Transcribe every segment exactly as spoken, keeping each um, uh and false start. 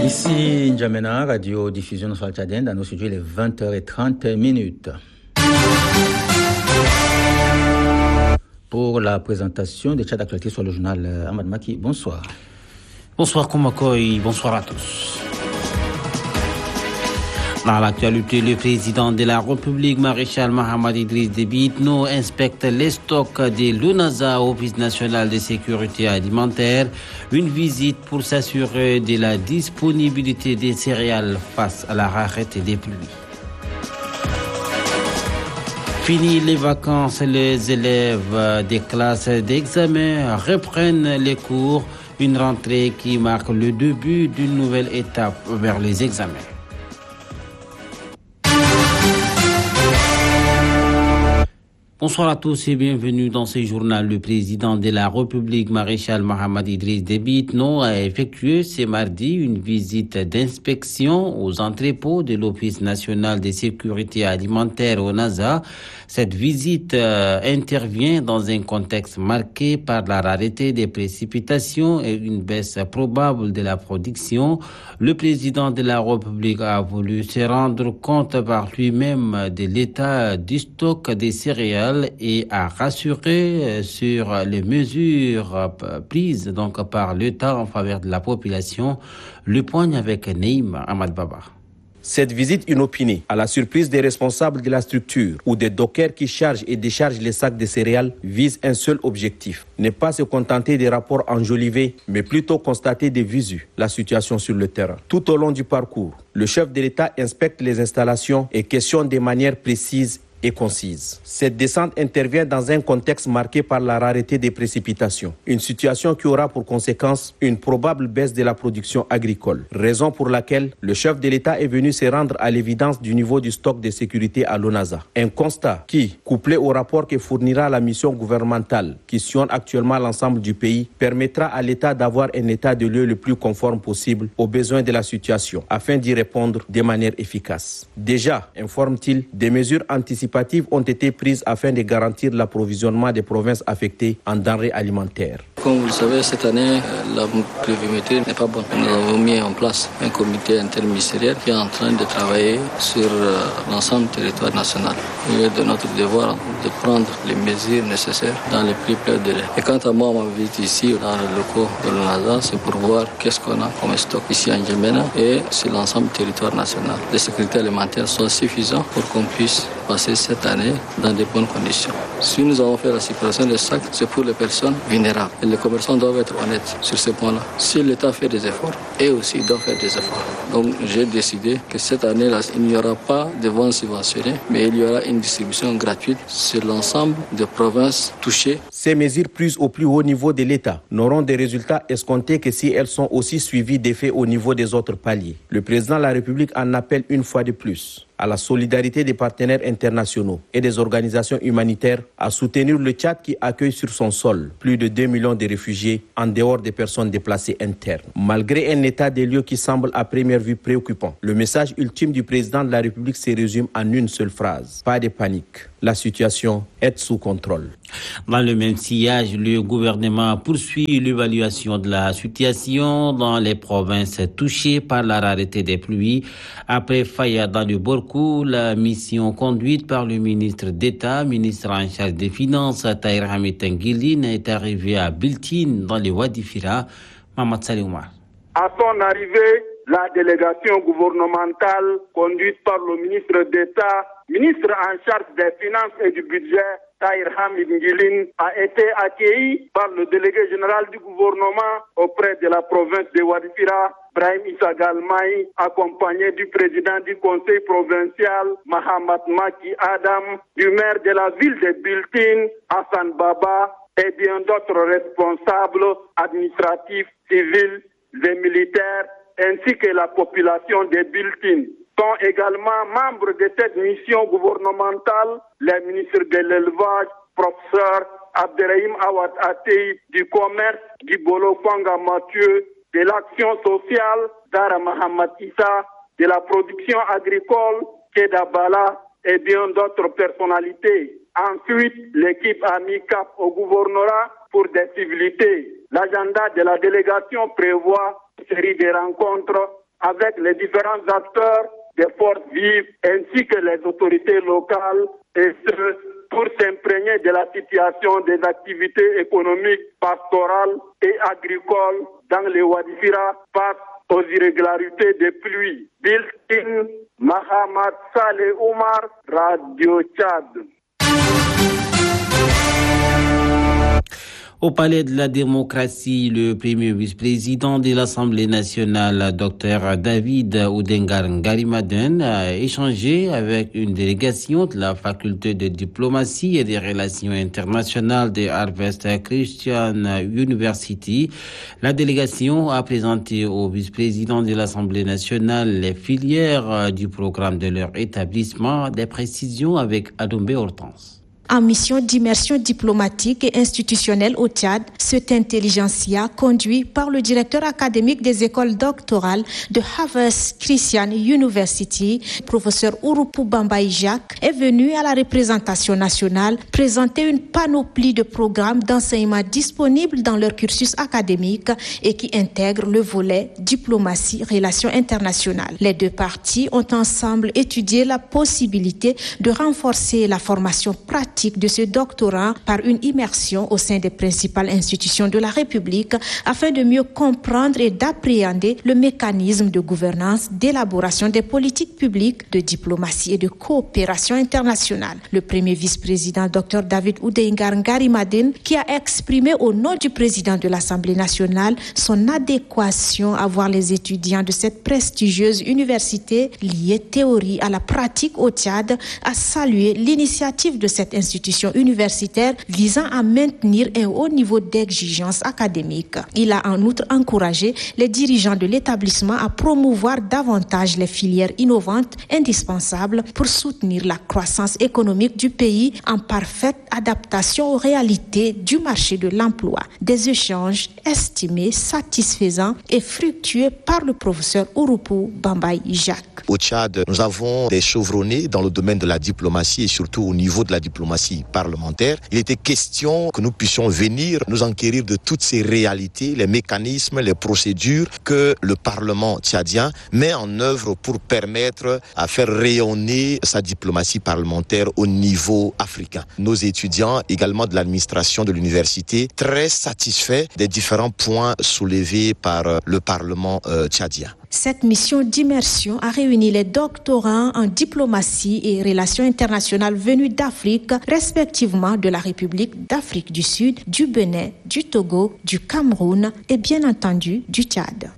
Ici N'Djamena, radio diffusion nationale tchadienne, dans nos studios, il est vingt heures trente minutes. Pour la présentation des Tchad d'actualité sur le journal Ahmad Maki, bonsoir. Bonsoir Koumakoy, bonsoir à tous. Dans l'actualité, le président de la République, maréchal Mohamed Idriss Déby Itno, inspecte les stocks de l'ONASA, Office national de sécurité alimentaire, une visite pour s'assurer de la disponibilité des céréales face à la rareté des pluies. Fini les vacances, les élèves des classes d'examen reprennent les cours, une rentrée qui marque le début d'une nouvelle étape vers les examens. Bonsoir à tous et bienvenue dans ce journal. Le président de la République, maréchal Mohamed Idriss Déby Itno, a effectué ce mardi une visite d'inspection aux entrepôts de l'Office national de sécurité alimentaire ONASA. Cette visite euh, intervient dans un contexte marqué par la rareté des précipitations et une baisse probable de la production. Le président de la République a voulu se rendre compte par lui-même de l'état du stock des céréales et a rassuré sur les mesures prises donc par l'État en faveur de la population. Le point avec Neim Ahmad Baba. Cette visite inopinée, à la surprise des responsables de la structure ou des dockers qui chargent et déchargent les sacs de céréales, vise un seul objectif. Ne pas se contenter des rapports enjolivés, mais plutôt constater des visu la situation sur le terrain. Tout au long du parcours, le chef de l'État inspecte les installations et questionne de manière précise et concise. Cette descente intervient dans un contexte marqué par la rareté des précipitations, une situation qui aura pour conséquence une probable baisse de la production agricole, raison pour laquelle le chef de l'État est venu se rendre à l'évidence du niveau du stock de sécurité à l'ONASA. Un constat qui, couplé au rapport que fournira la mission gouvernementale qui sillonne actuellement l'ensemble du pays, permettra à l'État d'avoir un état de lieu le plus conforme possible aux besoins de la situation, afin d'y répondre de manière efficace. Déjà, informe-t-il, des mesures anticipées ont été prises afin de garantir l'approvisionnement des provinces affectées en denrées alimentaires. Comme vous le savez, cette année, la pluviométrie n'est pas bonne. Nous avons mis en place un comité interministériel qui est en train de travailler sur l'ensemble du territoire national. Il est de notre devoir de prendre les mesures nécessaires dans les plus brefs délais. Et quant à moi, ma visite ici, dans les locaux de l'ONASA, c'est pour voir qu'est-ce qu'on a comme stock ici en N'Djamena et sur l'ensemble du territoire national. Les sécurités alimentaires sont suffisants pour qu'on puisse passer cette année dans de bonnes conditions. Si nous avons fait la séparation des sacs, c'est pour les personnes vulnérables. Et les commerçants doivent être honnêtes sur ce point-là. Si l'État fait des efforts, eux aussi doivent faire des efforts. Donc j'ai décidé que cette année-là, il n'y aura pas de ventes subventionnées, mais il y aura une distribution gratuite sur l'ensemble des provinces touchées. Ces mesures prises au plus haut niveau de l'État n'auront des résultats escomptés que si elles sont aussi suivies d'effets au niveau des autres paliers. Le président de la République en appelle une fois de plus à la solidarité des partenaires internationaux et des organisations humanitaires à soutenir le Tchad qui accueille sur son sol plus de deux millions de réfugiés en dehors des personnes déplacées internes. Malgré un état des lieux qui semble à première vue préoccupant, le message ultime du président de la République se résume en une seule phrase. Pas de panique. La situation est sous contrôle. Dans le même sillage, le gouvernement poursuit l'évaluation de la situation dans les provinces touchées par la rareté des pluies. Après Faya dans le Borkou, la mission conduite par le ministre d'État, ministre en charge des Finances, Tahir Hamid Nguilin, est arrivée à Biltine dans le Wadi Fira. Mamad Salioumar. À son arrivée, la délégation gouvernementale conduite par le ministre d'État, ministre en charge des Finances et du Budget, Tahir Hamid Nguilin, a été accueilli par le délégué général du gouvernement auprès de la province de Wadi Fira, Brahim Issa Galmaï, accompagné du président du conseil provincial, Mahamat Maki Adam, du maire de la ville de Biltine, Hassan Baba, et bien d'autres responsables administratifs, civils et militaires, ainsi que la population de Biltine. Sont également membres de cette mission gouvernementale les ministres de l'élevage, professeur Abderrahim Awad Atei, du commerce, Gibolo Fanga Mathieu, de l'action sociale, Dara Mahamad Issa, de la production agricole, Keda Bala, et bien d'autres personnalités. Ensuite, l'équipe a mis cap au gouvernorat pour des civilités. L'agenda de la délégation prévoit une série de rencontres avec les différents acteurs des forces vives ainsi que les autorités locales, et ce, pour s'imprégner de la situation des activités économiques, pastorales et agricoles dans les Wadifira face aux irrégularités des pluies. Bilkin Mahamad Saleh Omar, Radio Tchad. Au Palais de la démocratie, le premier vice-président de l'Assemblée nationale, Dr David Oudengar Ngarimaden, a échangé avec une délégation de la faculté de diplomatie et des relations internationales de Harvard Christian University. La délégation a présenté au vice-président de l'Assemblée nationale les filières du programme de leur établissement. Des précisions avec Adombe Hortense. En mission d'immersion diplomatique et institutionnelle au Tchad, cet intelligentsia, conduit par le directeur académique des écoles doctorales de Harvard Christian University, professeur Urupu Bambaï Jacques, est venu à la représentation nationale présenter une panoplie de programmes d'enseignement disponibles dans leur cursus académique et qui intègrent le volet diplomatie, relations internationales. Les deux parties ont ensemble étudié la possibilité de renforcer la formation pratique de ce doctorat par une immersion au sein des principales institutions de la République afin de mieux comprendre et d'appréhender le mécanisme de gouvernance, d'élaboration des politiques publiques, de diplomatie et de coopération internationale. Le premier vice-président, Dr David Oudengar Ngarimaden, qui a exprimé au nom du président de l'Assemblée nationale son adéquation à voir les étudiants de cette prestigieuse université liée théorie à la pratique au Tchad, a salué l'initiative de cette institution universitaire visant à maintenir un haut niveau d'exigence académique. Il a en outre encouragé les dirigeants de l'établissement à promouvoir davantage les filières innovantes indispensables pour soutenir la croissance économique du pays en parfaite adaptation aux réalités du marché de l'emploi. Des échanges estimés satisfaisants et fructueux par le professeur Urupu Bambaï Jacques. Au Tchad, nous avons des chevronnés dans le domaine de la diplomatie et surtout au niveau de la diplomatie parlementaire. Il était question que nous puissions venir nous enquérir de toutes ces réalités, les mécanismes, les procédures que le Parlement tchadien met en œuvre pour permettre à faire rayonner sa diplomatie parlementaire au niveau africain. Nos étudiants, également de l'administration de l'université, très satisfaits des différents points soulevés par le Parlement euh, tchadien. Cette mission d'immersion a réuni les doctorants en diplomatie et relations internationales venus d'Afrique, respectivement de la République d'Afrique du Sud, du Bénin, du Togo, du Cameroun et bien entendu du Tchad.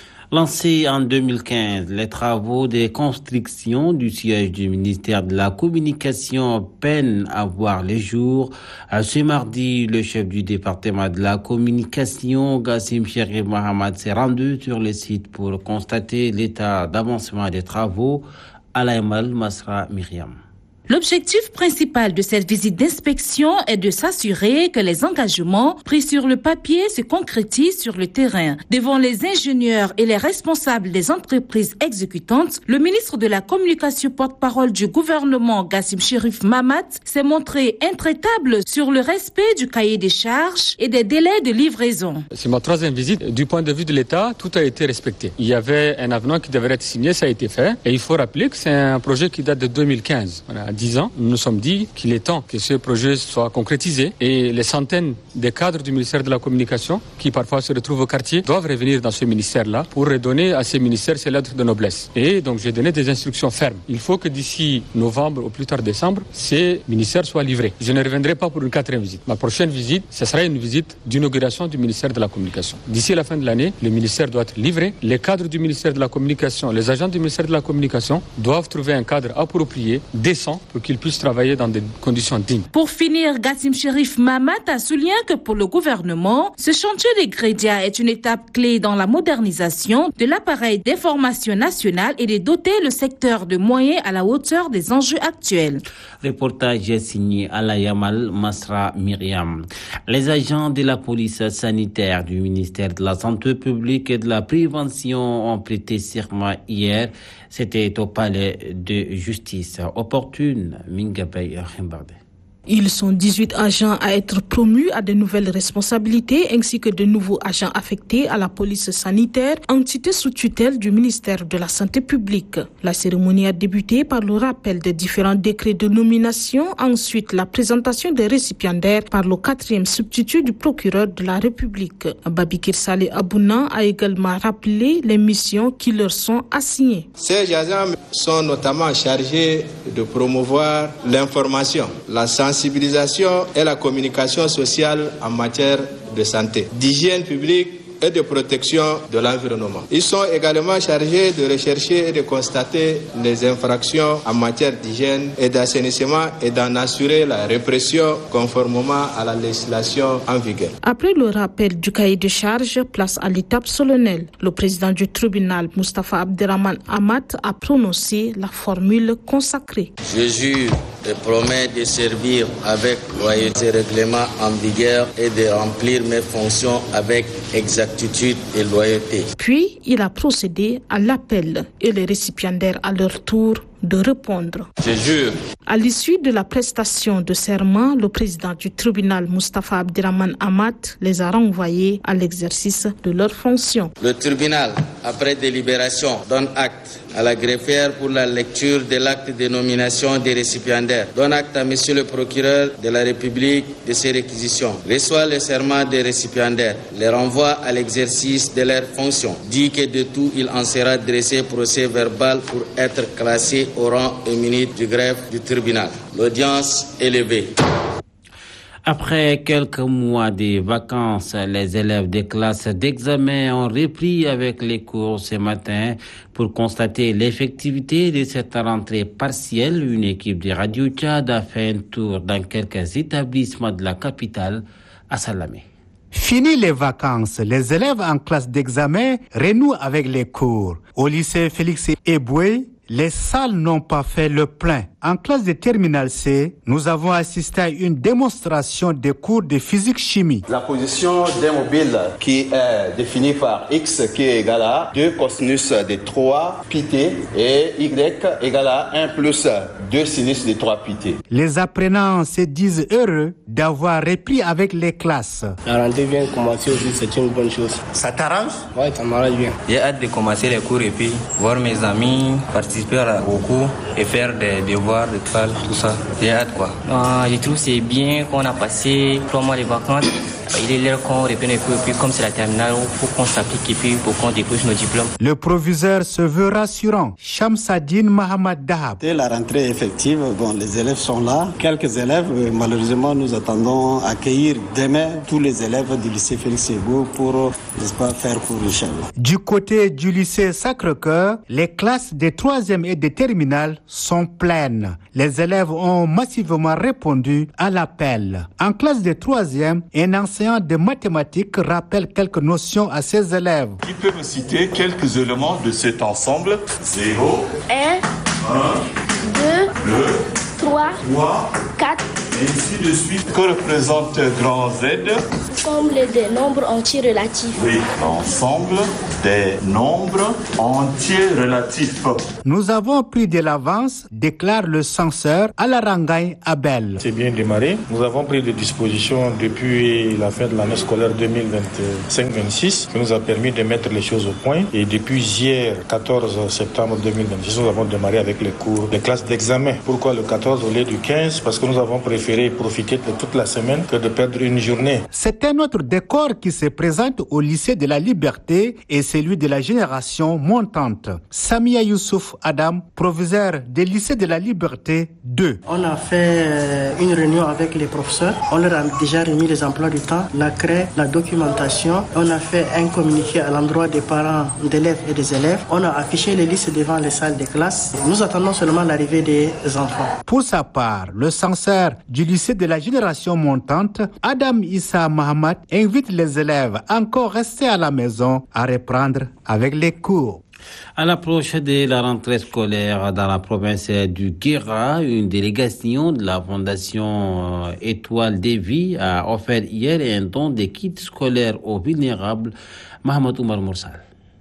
Lancés en deux mille quinze, les travaux de construction du siège du ministère de la Communication peinent à voir le jour. Ce mardi, le chef du département de la Communication, Gassim Cherif Mohamed, s'est rendu sur le site pour constater l'état d'avancement des travaux. Alaïmal Masra Myriam. L'objectif principal de cette visite d'inspection est de s'assurer que les engagements pris sur le papier se concrétisent sur le terrain. Devant les ingénieurs et les responsables des entreprises exécutantes, le ministre de la Communication porte-parole du gouvernement, Gassim Cherif Mohamed, s'est montré intraitable sur le respect du cahier des charges et des délais de livraison. C'est ma troisième visite. Du point de vue de l'État, tout a été respecté. Il y avait un avenant qui devait être signé, ça a été fait. Et il faut rappeler que c'est un projet qui date de deux mille quinze. Voilà. dix ans, nous nous sommes dit qu'il est temps que ce projet soit concrétisé et les centaines de cadres du ministère de la Communication qui parfois se retrouvent au quartier doivent revenir dans ce ministère-là pour redonner à ces ministères ces lettres de noblesse. Et donc j'ai donné des instructions fermes. Il faut que d'ici novembre ou plus tard décembre, ces ministères soient livrés. Je ne reviendrai pas pour une quatrième visite. Ma prochaine visite, ce sera une visite d'inauguration du ministère de la Communication. D'ici la fin de l'année, le ministère doit être livré. Les cadres du ministère de la Communication, les agents du ministère de la Communication doivent trouver un cadre approprié, décent, pour qu'ils puissent travailler dans des conditions dignes. Pour finir, Gassim Cherif Mohamed a souligné que pour le gouvernement, ce chantier des Grédia est une étape clé dans la modernisation de l'appareil d'information national et de doter le secteur de moyens à la hauteur des enjeux actuels. Reportage signé Alayamal Masra Myriam. Les agents de la police sanitaire du ministère de la Santé publique et de la Prévention ont prêté serment hier. C'était au palais de justice opportune. Mingabay Khimbardé. Ils sont dix-huit agents à être promus à de nouvelles responsabilités ainsi que de nouveaux agents affectés à la police sanitaire, entité sous tutelle du ministère de la Santé publique. La cérémonie a débuté par le rappel des différents décrets de nomination, ensuite la présentation des récipiendaires par le quatrième substitut du procureur de la République. Babikir Saleh Abouna a également rappelé les missions qui leur sont assignées. Ces agents sont notamment chargés de promouvoir l'information, la sensibilisation et la communication sociale en matière de santé, d'hygiène publique et de protection de l'environnement. Ils sont également chargés de rechercher et de constater les infractions en matière d'hygiène et d'assainissement et d'en assurer la répression conformément à la législation en vigueur. Après le rappel du cahier de charges, place à l'étape solennelle. Le président du tribunal, Moustapha Abderrahmane Amat, a prononcé la formule consacrée. Je jure et promets de servir avec loyauté et règlement en vigueur et de remplir mes fonctions avec exactitude et loyauté. Puis, il a procédé à l'appel et les récipiendaires à leur tour de répondre. Je jure. À l'issue de la prestation de serment, le président du tribunal, Moustapha Abderrahmane Amat, les a renvoyés à l'exercice de leurs fonctions. Le tribunal, après délibération, donne acte à la greffière pour la lecture de l'acte de nomination des récipiendaires. Donne acte à monsieur le procureur de la République de ces réquisitions. Reçoit le serment des récipiendaires. Les renvoie à l'exercice de leurs fonctions. Dit que de tout, il en sera dressé procès verbal pour être classé au rang et minute du greffe du tribunal. L'audience est levée. Après quelques mois de vacances, les élèves des classes d'examen ont repris avec les cours ce matin. Pour constater l'effectivité de cette rentrée partielle, une équipe de Radio Tchad a fait un tour dans quelques établissements de la capitale, à Salamé. Fini les vacances, les élèves en classe d'examen renouent avec les cours. Au lycée Félix Eboué, les salles n'ont pas fait le plein. En classe de terminale C, nous avons assisté à une démonstration des cours de physique-chimie. La position d'un mobile qui est définie par x qui est égal à deux cosinus de trois pi t et y égal à un plus deux sinus de trois pi t. Les apprenants se disent heureux d'avoir repris avec les classes. La rentrée vient de commencer aujourd'hui, c'est une bonne chose. Ça t'arrange? Oui, ça m'arrange bien. J'ai hâte de commencer les cours et puis voir mes amis, participer au cours et faire des devoirs de l'école, tout ça. J'ai hâte quoi. Euh, je trouve que c'est bien qu'on a passé trois mois de vacances. Il est l'heure qu'on reprenne un peu, et puis comme c'est la terminale, il faut qu'on s'applique et puis pour qu'on décroche nos diplômes. Le proviseur se veut rassurant. Shamsadine Mahamad Dahab. Dès la rentrée effective, bon, les élèves sont là. Quelques élèves, malheureusement, nous attendons accueillir demain tous les élèves du lycée Félix Eboué pour, n'est-ce pas, faire cours Inch'Allah. Du côté du lycée Sacré-Cœur, les classes des troisième et des terminales sont pleines. Les élèves ont massivement répondu à l'appel. En classe de troisième, un enseignant de mathématiques rappelle quelques notions à ses élèves. Qui peut me citer quelques éléments de cet ensemble? zéro, un, deux, trois, quatre. Et ainsi de suite. Que représente grand Z? L'ensemble des nombres entiers relatifs. Oui, l'ensemble des nombres entiers relatifs. Nous avons pris de l'avance, déclare le censeur Alarangaï Abel. C'est bien démarré. Nous avons pris des dispositions depuis la fin de l'année scolaire deux mille vingt-cinq vingt-six qui nous a permis de mettre les choses au point. Et depuis hier, quatorze septembre deux mille vingt-six, nous avons démarré avec les cours des classes d'examen. Pourquoi le quatorze au lieu du quinze? Parce que nous avons préféré profiter de toute la semaine que de perdre une journée. C'est un autre décor qui se présente au lycée de la Liberté et celui de la génération montante. Samia Youssouf Adam, proviseur du lycée de la Liberté deux. On a fait une réunion avec les professeurs. On leur a déjà remis les emplois du temps, la craie, la documentation. On a fait un communiqué à l'endroit des parents d'élèves et des élèves. On a affiché les listes devant les salles de classe. Nous attendons seulement l'arrivée des enfants. Pour sa part, le censeur du lycée de la génération montante, Adam Issa Mahamad, invite les élèves encore restés à la maison à reprendre avec les cours. À l'approche de la rentrée scolaire dans la province du Guéra, une délégation de la Fondation Étoile des Vies a offert hier un don de kits scolaires aux vulnérables. Mohamed Oumar Moursal.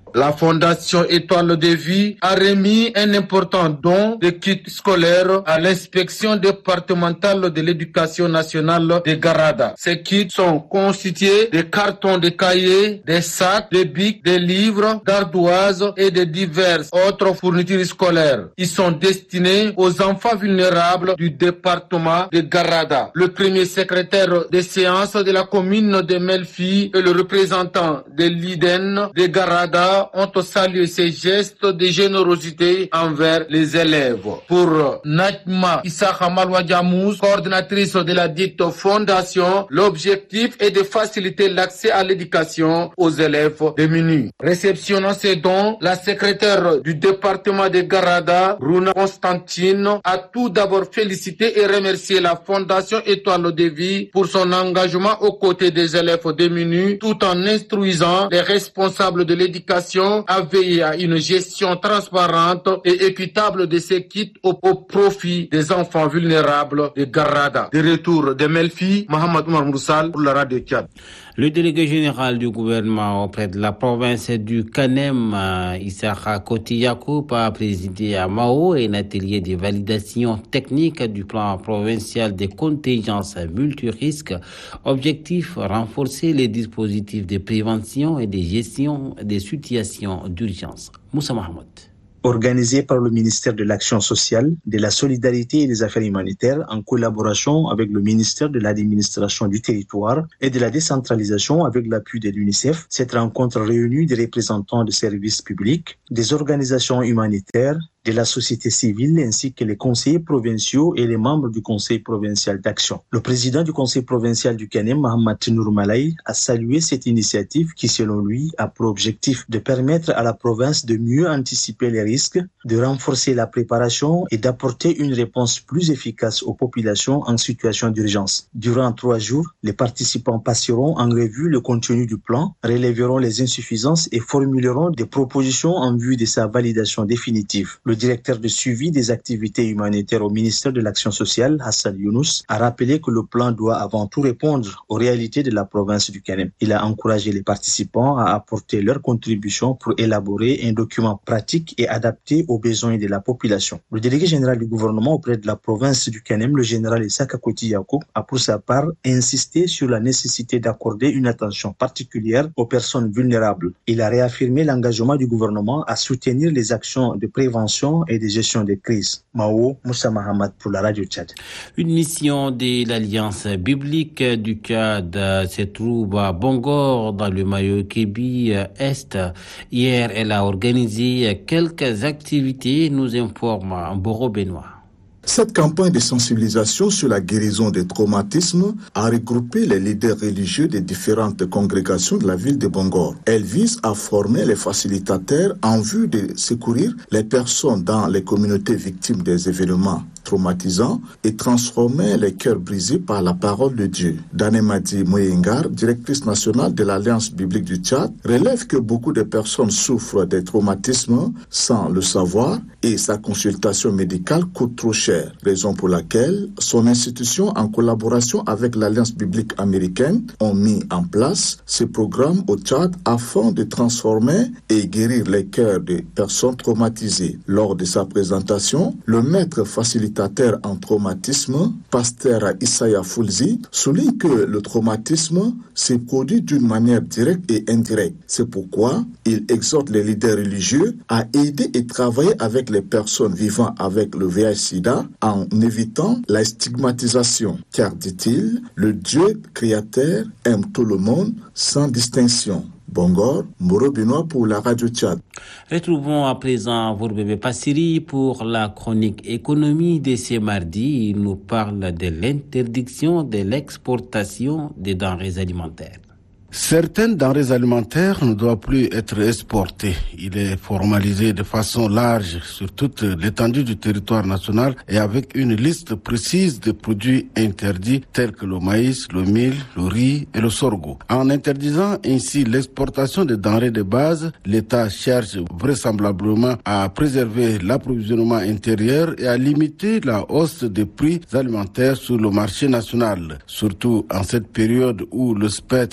La Fondation Étoile de Vie a remis un important don de kits scolaires à l'inspection départementale de l'éducation nationale de Garada. Ces kits sont constitués de cartons de cahiers, des sacs, des bics, des livres, d'ardoises et de diverses autres fournitures scolaires. Ils sont destinés aux enfants vulnérables du département de Garada. Le premier secrétaire des séances de la commune de Melfi et le représentant de l'I D E N de Garada ont salué ces gestes de générosité envers les élèves. Pour Najma Issakha Malwadjamous, coordinatrice de la dite fondation, l'objectif est de faciliter l'accès à l'éducation aux élèves démunis. Réceptionnant ces dons, la secrétaire du département de Garada, Runa Constantine, a tout d'abord félicité et remercié la Fondation Étoile de Vie pour son engagement aux côtés des élèves démunis, tout en instruisant les responsables de l'éducation à veiller à une gestion transparente et équitable de ces kits au, au profit des enfants vulnérables de Garada. De retour de Melfi, Mohamed Oumar Moussal pour la radio Tchad. Le délégué général du gouvernement auprès de la province du Kanem, Issakha Koti Yacoub, a présidé à Mao un atelier de validation technique du plan provincial des contingences multirisques. Objectif, renforcer les dispositifs de prévention et de gestion des situations d'urgence. Moussa Mahmoud. Organisé par le ministère de l'Action sociale, de la Solidarité et des Affaires humanitaires en collaboration avec le ministère de l'Administration du territoire et de la décentralisation avec l'appui de l'UNICEF, cette rencontre réunit des représentants de services publics, des organisations humanitaires, de la société civile ainsi que les conseillers provinciaux et les membres du conseil provincial d'action. Le président du conseil provincial du Kanem, Mohamed Nour Malay, a salué cette initiative qui, selon lui, a pour objectif de permettre à la province de mieux anticiper les risques, de renforcer la préparation et d'apporter une réponse plus efficace aux populations en situation d'urgence. Durant trois jours, les participants passeront en revue le contenu du plan, relèveront les insuffisances et formuleront des propositions en vue de sa validation définitive. Le directeur de suivi des activités humanitaires au ministère de l'Action sociale, Hassan Younous, a rappelé que le plan doit avant tout répondre aux réalités de la province du Kanem. Il a encouragé les participants à apporter leur contribution pour élaborer un document pratique et adapté aux besoins de la population. Le délégué général du gouvernement auprès de la province du Kanem, le général Issakha Koti Yacoub, a pour sa part insisté sur la nécessité d'accorder une attention particulière aux personnes vulnérables. Il a réaffirmé l'engagement du gouvernement à soutenir les actions de prévention et de gestion des crises. Mao Moussa Mahamad pour la radio Tchad. Une mission de l'Alliance biblique du Tchad se trouve à Bongor dans le Mayo-Kébi Est. Hier, elle a organisé quelques activités, nous informe Mboro Benoît. Cette campagne de sensibilisation sur la guérison des traumatismes a regroupé les leaders religieux des différentes congrégations de la ville de Bongor. Elle vise à former les facilitateurs en vue de secourir les personnes dans les communautés victimes des événements traumatisants et transformer les cœurs brisés par la parole de Dieu. Danemadi Moyengar, directrice nationale de l'Alliance biblique du Tchad, relève que beaucoup de personnes souffrent des traumatismes sans le savoir et sa consultation médicale coûte trop cher. Raison pour laquelle son institution, en collaboration avec l'Alliance biblique américaine, ont mis en place ce programme au Tchad afin de transformer et guérir les cœurs des personnes traumatisées. Lors de sa présentation, le maître facilitateur en traumatisme, pasteur Isaiah Foulzi, souligne que le traumatisme se produit d'une manière directe et indirecte. C'est pourquoi il exhorte les leaders religieux à aider et travailler avec les personnes vivant avec le V I H sida en évitant la stigmatisation. Car, dit-il, le Dieu créateur aime tout le monde sans distinction. Bongor, Mboro Benoît pour la radio Tchad. Retrouvons à présent Vourbébé Passiri pour la chronique économie de ce mardi. Il nous parle de l'interdiction de l'exportation des denrées alimentaires. Certaines denrées alimentaires ne doivent plus être exportées. Il est formalisé de façon large sur toute l'étendue du territoire national et avec une liste précise de produits interdits tels que le maïs, le mil, le riz et le sorgho. En interdisant ainsi l'exportation des denrées de base, l'État cherche vraisemblablement à préserver l'approvisionnement intérieur et à limiter la hausse des prix alimentaires sur le marché national. Surtout en cette période où le spectre des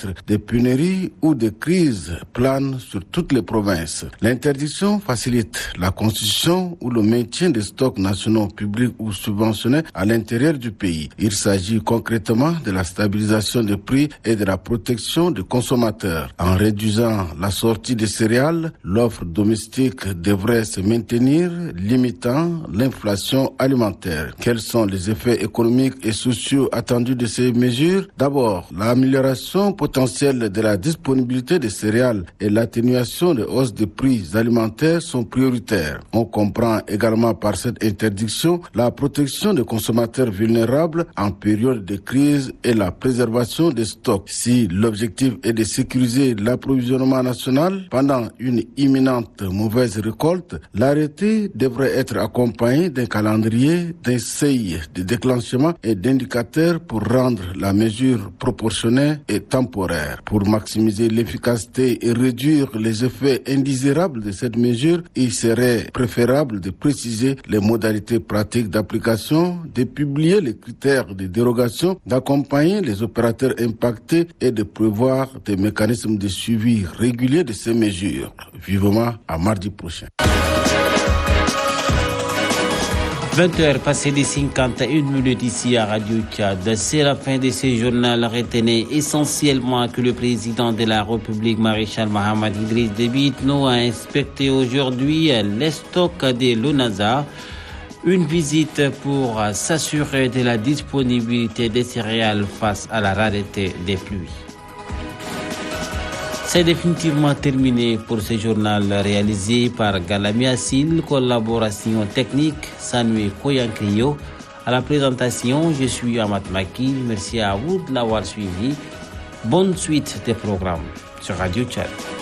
pénuries ou de crises planent sur toutes les provinces. L'interdiction facilite la constitution ou le maintien des stocks nationaux publics ou subventionnés à l'intérieur du pays. Il s'agit concrètement de la stabilisation des prix et de la protection des consommateurs. En réduisant la sortie des céréales, l'offre domestique devrait se maintenir, limitant l'inflation alimentaire. Quels sont les effets économiques et sociaux attendus de ces mesures? D'abord, l'amélioration potentielle de la disponibilité des céréales et l'atténuation des hausses des prix alimentaires sont prioritaires. On comprend également par cette interdiction la protection des consommateurs vulnérables en période de crise et la préservation des stocks. Si l'objectif est de sécuriser l'approvisionnement national pendant une imminente mauvaise récolte, l'arrêté devrait être accompagné d'un calendrier, d'un seuil de déclenchement et d'indicateurs pour rendre la mesure proportionnée et temporaire. Pour maximiser l'efficacité et réduire les effets indésirables de cette mesure, il serait préférable de préciser les modalités pratiques d'application, de publier les critères de dérogation, d'accompagner les opérateurs impactés et de prévoir des mécanismes de suivi régulier de ces mesures. Vivement à mardi prochain. vingt heures passées de cinquante et une minutes ici à Radio Tchad. C'est la fin de ce journal. Retenez essentiellement que le président de la République, Maréchal Mohamed Idriss Déby Itno, a inspecté aujourd'hui les stocks de l'ONASA. Une visite pour s'assurer de la disponibilité des céréales face à la rareté des pluies. C'est définitivement terminé pour ce journal réalisé par Galami Assil, collaboration technique Sanoué Koyankrio. À la présentation, je suis Amat Maki. Merci à vous de l'avoir suivi. Bonne suite des programmes sur Radio Tchad.